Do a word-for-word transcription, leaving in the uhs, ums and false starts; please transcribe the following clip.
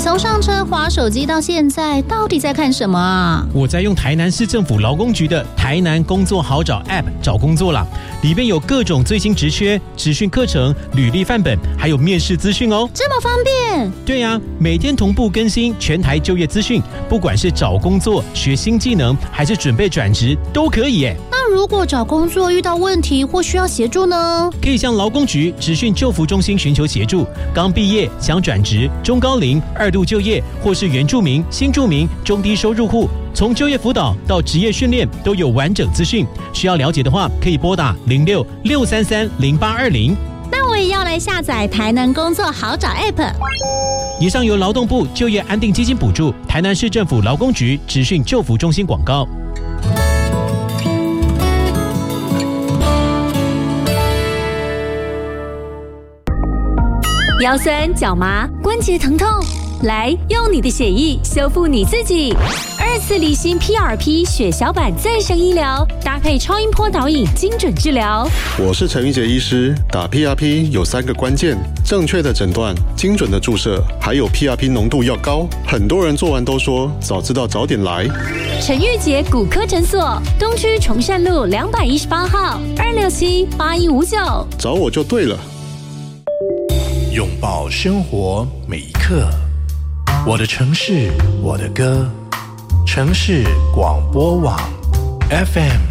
从上车滑手机到现在，到底在看什么啊？ 我在用台南市政府劳工局的台南工作好找 App 找工作啦，里面有各种最新职缺、职训课程、履历范本，还有面试资讯哦。 这么方便？ 对呀、啊，每天同步更新全台就业资讯，不管是找工作、学新技能，还是准备转职，都可以耶。 那如果找工作遇到问题或需要协助呢？ 可以向劳工局职训就服中心寻求协助。刚毕业想转职、中高龄、二度就业，或是原住民、新住民、中低收入户，从就业辅导到职业训练都有完整资讯。需要了解的话，可以拨打零六六三三零八二零。 那我也要来下载台南工作好找 App。 以上由劳动部就业安定基金补助，台南市政府劳工局职训就服中心广告。 腰酸脚麻、关节疼痛，来用你的血液修复你自己。二次离心 P R P 血小板再生医疗，搭配超音波导引精准治疗。 我是陈玉杰医师，打 P R P 有三个关键：正确的诊断、精准的注射，还有 P R P 浓度要高。很多人做完都说早知道早点来。 陈玉杰骨科诊所，东区崇善路两百一十八号，二六七八一五九， 找我就对了。 拥抱生活每一刻，我的城市，我的歌，城市广播网 F M